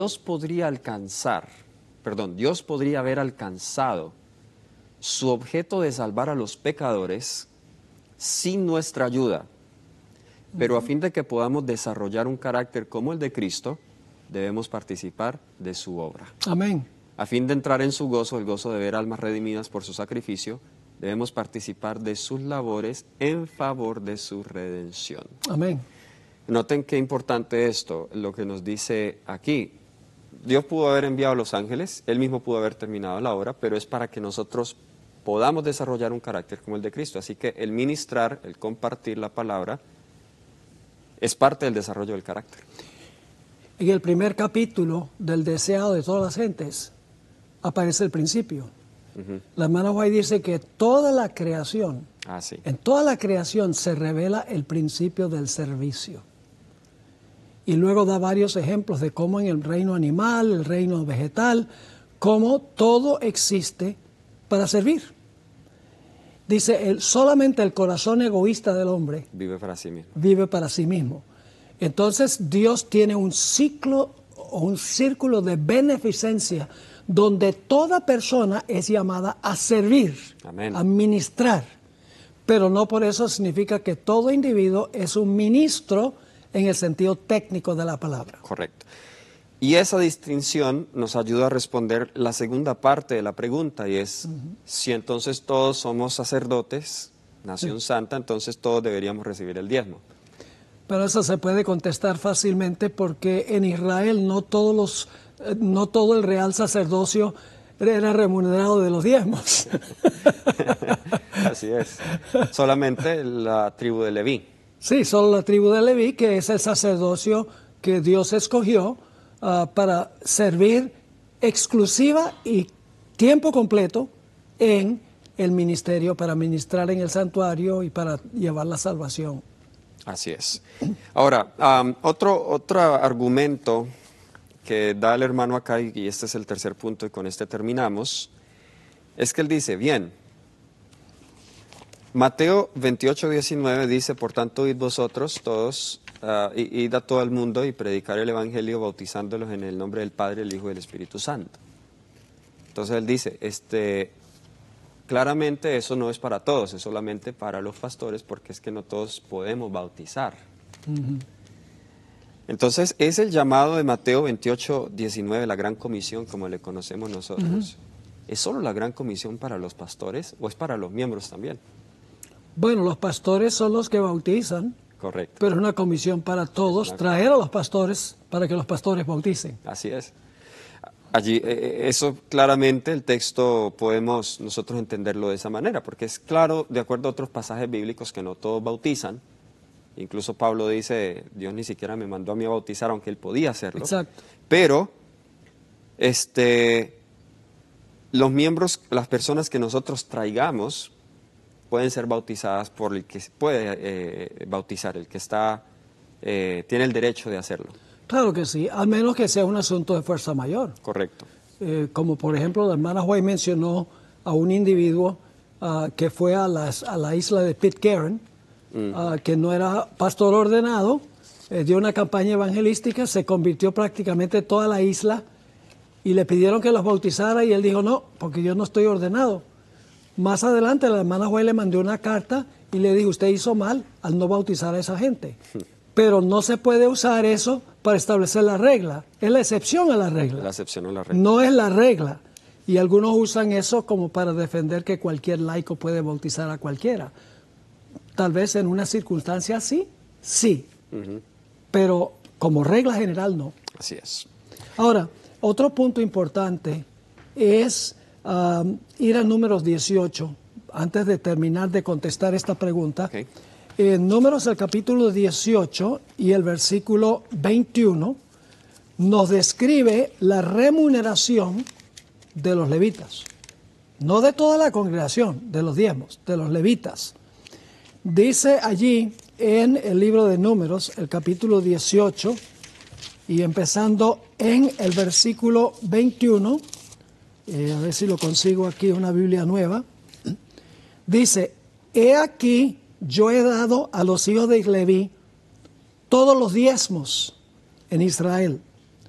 Dios podría haber alcanzado su objeto de salvar a los pecadores sin nuestra ayuda. Pero a fin de que podamos desarrollar un carácter como el de Cristo, debemos participar de su obra. Amén. A fin de entrar en su gozo, el gozo de ver almas redimidas por su sacrificio, debemos participar de sus labores en favor de su redención. Amén. Noten qué importante esto, lo que nos dice aquí. Dios pudo haber enviado a los ángeles, Él mismo pudo haber terminado la obra, pero es para que nosotros podamos desarrollar un carácter como el de Cristo. Así que el ministrar, el compartir la palabra, es parte del desarrollo del carácter. En el primer capítulo del deseado de todas las gentes aparece el principio. La hermana White dice que toda la creación, en toda la creación se revela el principio del servicio. Y luego da varios ejemplos de cómo en el reino animal, el reino vegetal, cómo todo existe para servir. Dice, solamente el corazón egoísta del hombre vive para sí mismo. Vive para sí mismo. Entonces Dios tiene un ciclo o un círculo de beneficencia donde toda persona es llamada a servir, Amén. A ministrar. Pero no por eso significa que todo individuo es un ministro en el sentido técnico de la palabra. Correcto. Y esa distinción nos ayuda a responder la segunda parte de la pregunta, y es, si entonces todos somos sacerdotes, nación santa, entonces todos deberíamos recibir el diezmo. Pero eso se puede contestar fácilmente porque en Israel no todo el real sacerdocio era remunerado de los diezmos. Así es. Solamente la tribu de Leví. Sí, solo la tribu de Leví, que es el sacerdocio que Dios escogió para servir exclusiva y tiempo completo en el ministerio, para ministrar en el santuario y para llevar la salvación. Así es. Ahora, otro argumento que da el hermano acá, y este es el tercer punto y con este terminamos, es que él dice, bien, Mateo 28:19 dice, por tanto, id vosotros todos, id a todo el mundo y predicar el evangelio bautizándolos en el nombre del Padre, el Hijo y el Espíritu Santo. Entonces él dice, claramente eso no es para todos, es solamente para los pastores, porque es que no todos podemos bautizar. Entonces es el llamado de Mateo 28:19, la gran comisión, como le conocemos nosotros. ¿Es solo la gran comisión para los pastores o es para los miembros también? Bueno, los pastores son los que bautizan. Correcto. Pero es una comisión para todos, traer a los pastores para que los pastores bauticen. Así es. Allí, eso claramente el texto podemos nosotros entenderlo de esa manera, porque es claro, de acuerdo a otros pasajes bíblicos, que no todos bautizan. Incluso Pablo dice, Dios ni siquiera me mandó a mí a bautizar, aunque él podía hacerlo. Exacto. Pero, los miembros, las personas que nosotros traigamos, pueden ser bautizadas por el que puede bautizar, el que tiene el derecho de hacerlo. Claro que sí, al menos que sea un asunto de fuerza mayor. Correcto. Como por ejemplo, la hermana White mencionó a un individuo que fue a la isla de Pitcairn, que no era pastor ordenado, dio una campaña evangelística, se convirtió prácticamente toda la isla y le pidieron que los bautizara y él dijo, no, porque yo no estoy ordenado. Más adelante la hermana White le mandó una carta y le dijo, usted hizo mal al no bautizar a esa gente. Pero no se puede usar eso para establecer la regla. Es la excepción a la regla. La excepción a la regla. No es la regla. Y algunos usan eso como para defender que cualquier laico puede bautizar a cualquiera. Tal vez en una circunstancia así, sí. Pero como regla general, no. Así es. Ahora, otro punto importante es ir a Números 18, antes de terminar de contestar esta pregunta. Okay. En Números, el capítulo 18 y el versículo 21, nos describe la remuneración de los levitas. No de toda la congregación, de los diezmos, de los levitas. Dice allí en el libro de Números, el capítulo 18, y empezando en el versículo 21, a ver si lo consigo aquí, una Biblia nueva, dice, he aquí, yo he dado a los hijos de Leví todos los diezmos en Israel,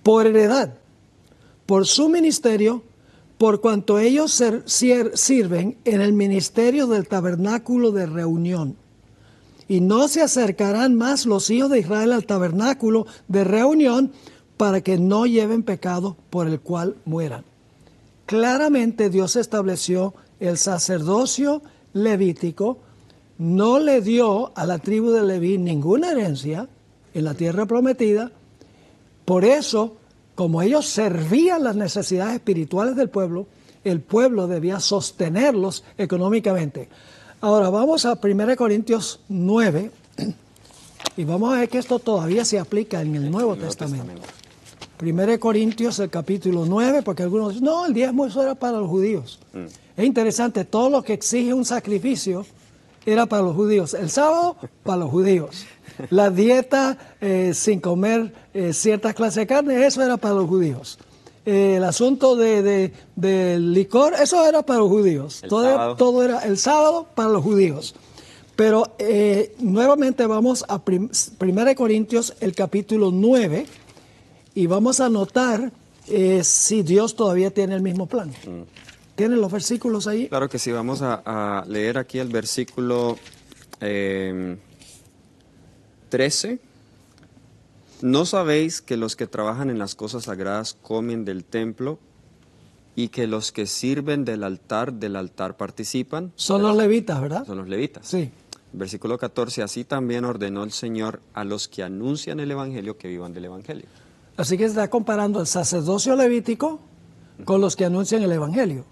por heredad, por su ministerio, por cuanto ellos sirven en el ministerio del tabernáculo de reunión. Y no se acercarán más los hijos de Israel al tabernáculo de reunión para que no lleven pecado por el cual mueran. Claramente Dios estableció el sacerdocio levítico, no le dio a la tribu de Leví ninguna herencia en la tierra prometida. Por eso, como ellos servían las necesidades espirituales del pueblo, el pueblo debía sostenerlos económicamente. Ahora vamos a 1 Corintios 9 y vamos a ver que esto todavía se aplica en el Nuevo Testamento. 1 Corintios, el capítulo 9, porque algunos dicen, no, el diezmo eso era para los judíos. Es interesante, todo lo que exige un sacrificio era para los judíos. El sábado, para los judíos. La dieta sin comer ciertas clases de carne, eso era para los judíos. El asunto del licor, eso era para los judíos. Todo era el sábado para los judíos. Pero nuevamente vamos a 1 Corintios, el capítulo 9, y vamos a notar si Dios todavía tiene el mismo plan. ¿Tienen los versículos ahí? Claro que sí, vamos a leer aquí el versículo 13. ¿No sabéis que los que trabajan en las cosas sagradas comen del templo y que los que sirven del altar participan? Son los levitas, ¿verdad? Son los levitas. Sí. Versículo 14, así también ordenó el Señor a los que anuncian el Evangelio que vivan del Evangelio. Así que está comparando el sacerdocio levítico con los que anuncian el Evangelio.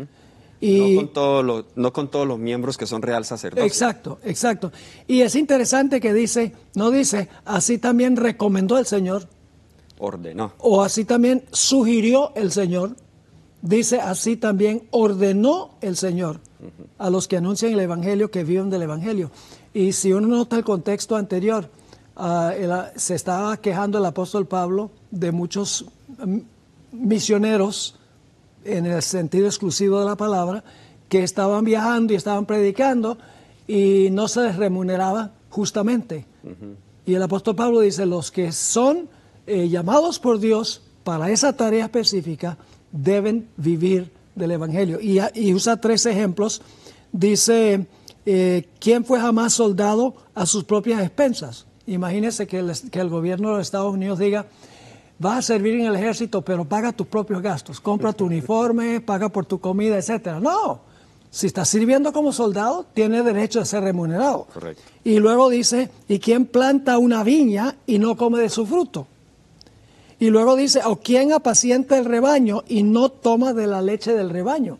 Y no con todos los miembros que son real sacerdocio. Exacto. Y es interesante que no dice, así también recomendó el Señor. Ordenó. O así también sugirió el Señor. Dice, así también ordenó el Señor a los que anuncian el Evangelio que viven del Evangelio. Y si uno nota el contexto anterior, se estaba quejando el apóstol Pablo de muchos misioneros, en el sentido exclusivo de la palabra, que estaban viajando y estaban predicando y no se les remuneraba justamente. Y el apóstol Pablo dice, los que son llamados por Dios para esa tarea específica deben vivir del Evangelio. Y usa 3 ejemplos. Dice, ¿quién fue jamás soldado a sus propias expensas? Imagínense que el gobierno de los Estados Unidos diga, vas a servir en el ejército, pero paga tus propios gastos. Compra tu uniforme, paga por tu comida, etcétera. No, si estás sirviendo como soldado, tienes derecho a ser remunerado. Correcto. Y luego dice, ¿y quién planta una viña y no come de su fruto? Y luego dice, ¿o quién apacienta el rebaño y no toma de la leche del rebaño?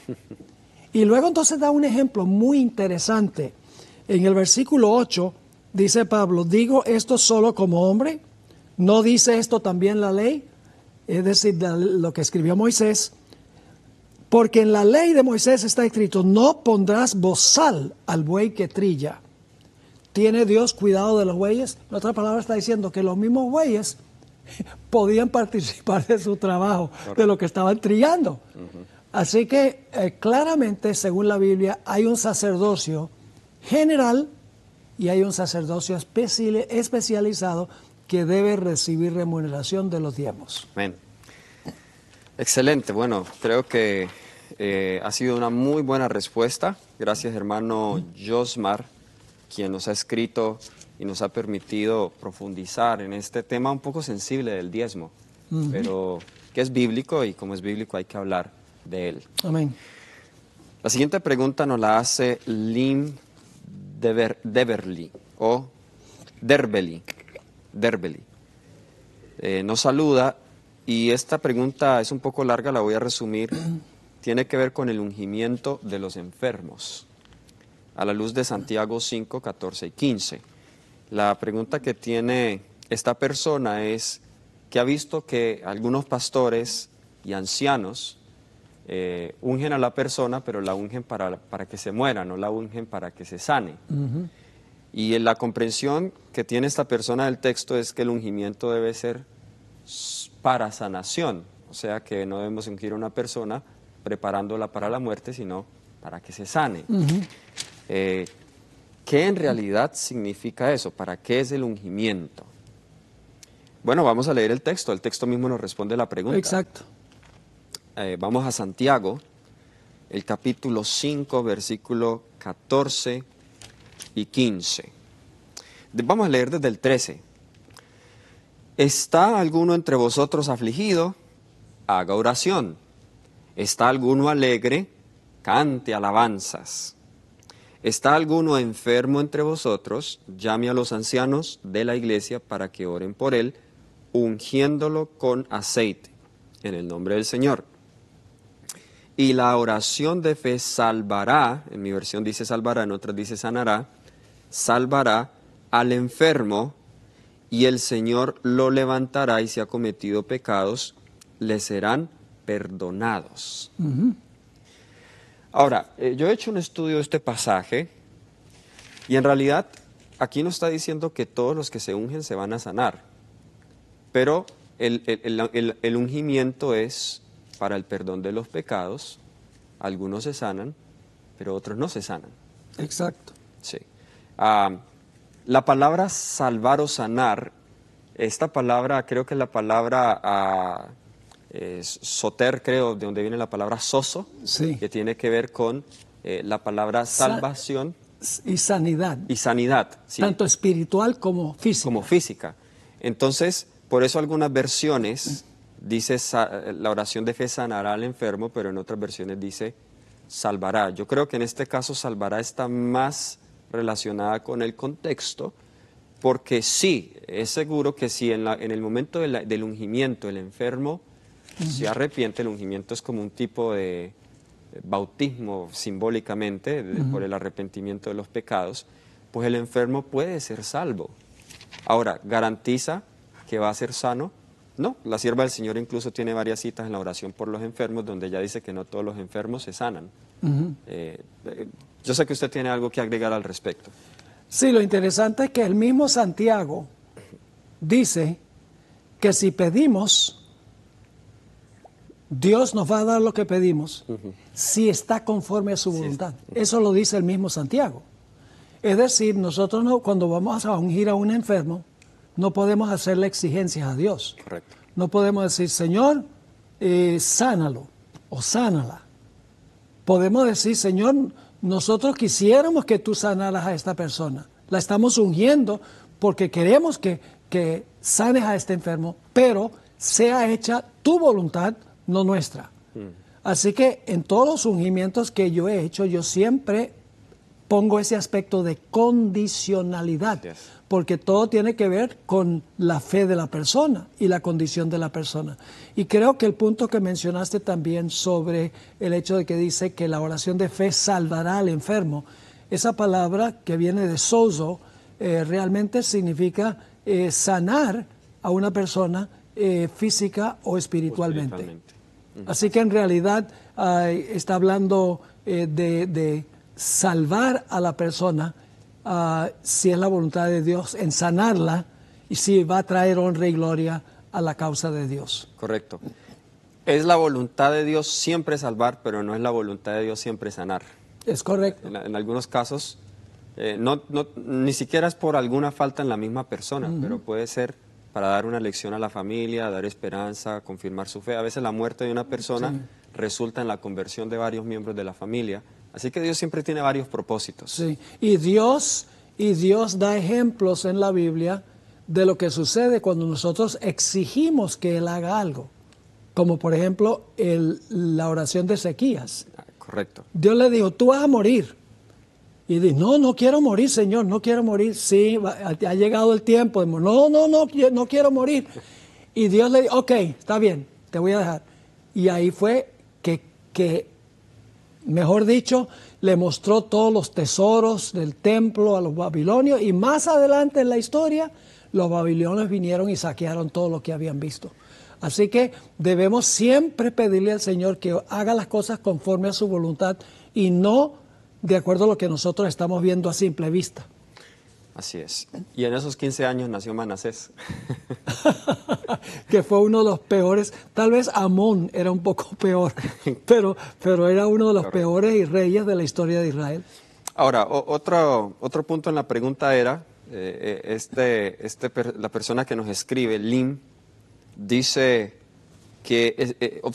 Y luego entonces da un ejemplo muy interesante. En el versículo 8 dice Pablo, digo esto solo como hombre. ¿No dice esto también la ley? Es decir, lo que escribió Moisés. Porque en la ley de Moisés está escrito, no pondrás bozal al buey que trilla. ¿Tiene Dios cuidado de los bueyes? En otra palabra está diciendo que los mismos bueyes podían participar de su trabajo, de lo que estaban trillando. Así que claramente, según la Biblia, hay un sacerdocio general y hay un sacerdocio especializado que debe recibir remuneración de los diezmos. Amén. Excelente. Bueno, creo que ha sido una muy buena respuesta. Gracias, hermano Josmar, quien nos ha escrito y nos ha permitido profundizar en este tema un poco sensible del diezmo, pero que es bíblico y como es bíblico hay que hablar de él. Amén. La siguiente pregunta nos la hace Lim Derbeli. Nos saluda y esta pregunta es un poco larga, la voy a resumir. Tiene que ver con el ungimiento de los enfermos, a la luz de Santiago 5, 14 y 15. La pregunta que tiene esta persona es que ha visto que algunos pastores y ancianos ungen a la persona, pero la ungen para que se muera, no la ungen para que se sane. Y la comprensión que tiene esta persona del texto es que el ungimiento debe ser para sanación, o sea que no debemos ungir a una persona preparándola para la muerte, sino para que se sane. ¿Qué en realidad significa eso? ¿Para qué es el ungimiento? Bueno, vamos a leer el texto. El texto mismo nos responde la pregunta. Exacto. Vamos a Santiago, el capítulo 5, versículo 14 y 15. Vamos a leer desde el 13. ¿Está alguno entre vosotros afligido? Haga oración. ¿Está alguno alegre? Cante alabanzas. ¿Está alguno enfermo entre vosotros? Llame a los ancianos de la iglesia para que oren por él, ungiéndolo con aceite, en el nombre del Señor. Y la oración de fe salvará, en mi versión dice salvará, en otras dice sanará, salvará al enfermo, y el Señor lo levantará, y si ha cometido pecados, le serán perdonados. Ahora, yo he hecho un estudio de este pasaje, y en realidad aquí no está diciendo que todos los que se ungen se van a sanar, pero el ungimiento es para el perdón de los pecados. Algunos se sanan, pero otros no se sanan. Exacto. Sí. La palabra salvar o sanar, esta palabra, creo que es la palabra soter, creo, de donde viene la palabra soso, Sí. que tiene que ver con la palabra salvación Y sanidad. y sanidad. Sí, Tanto espiritual como física. como física. Entonces, por eso algunas versiones dice la oración de fe sanará al enfermo, pero en otras versiones dice salvará. Yo creo que en este caso salvará está más relacionada con el contexto, porque sí, es seguro que si en el momento del ungimiento el enfermo se arrepiente, el ungimiento es como un tipo de bautismo simbólicamente por el arrepentimiento de los pecados, pues el enfermo puede ser salvo. Ahora, ¿garantiza que va a ser sano? No, la sierva del Señor incluso tiene varias citas en la oración por los enfermos, donde ella dice que no todos los enfermos se sanan. Yo sé que usted tiene algo que agregar al respecto. Sí, lo interesante es que el mismo Santiago dice que si pedimos, Dios nos va a dar lo que pedimos, si está conforme a su voluntad. Eso lo dice el mismo Santiago. Es decir, nosotros no, cuando vamos a ungir a un enfermo, no podemos hacerle exigencias a Dios. Correcto. No podemos decir, Señor, sánalo o sánala. Podemos decir, Señor, nosotros quisiéramos que tú sanaras a esta persona. La estamos ungiendo porque queremos que sanes a este enfermo, pero sea hecha tu voluntad, no nuestra. Así que en todos los ungimientos que yo he hecho, yo siempre pongo ese aspecto de condicionalidad, porque todo tiene que ver con la fe de la persona y la condición de la persona. Y creo que el punto que mencionaste también sobre el hecho de que dice que la oración de fe salvará al enfermo, esa palabra que viene de sozo realmente significa sanar a una persona física o espiritualmente. Así que en realidad está hablando de salvar a la persona, si es la voluntad de Dios, en sanarla, y si va a traer honra y gloria a la causa de Dios. Correcto. Es la voluntad de Dios siempre salvar, pero no es la voluntad de Dios siempre sanar. Es correcto. En algunos casos, ni siquiera es por alguna falta en la misma persona, pero puede ser para dar una lección a la familia, dar esperanza, confirmar su fe. A veces la muerte de una persona resulta en la conversión de varios miembros de la familia. Así que Dios siempre tiene varios propósitos. Sí, y Dios da ejemplos en la Biblia de lo que sucede cuando nosotros exigimos que Él haga algo. Como por ejemplo la oración de Ezequías. Correcto. Dios le dijo, tú vas a morir. Y dice, no quiero morir, Señor, no quiero morir. Sí, ha llegado el tiempo. No quiero morir. Y Dios le dijo, ok, está bien, te voy a dejar. Y ahí fue que mejor dicho, le mostró todos los tesoros del templo a los babilonios, y más adelante en la historia, los babilonios vinieron y saquearon todo lo que habían visto. Así que debemos siempre pedirle al Señor que haga las cosas conforme a su voluntad y no de acuerdo a lo que nosotros estamos viendo a simple vista. Así es. Y en esos 15 años nació Manasés. Que fue uno de los peores. Tal vez Amón era un poco peor, pero era uno de los peores reyes de la historia de Israel. Ahora, otro punto en la pregunta era La persona que nos escribe, Lim, dice que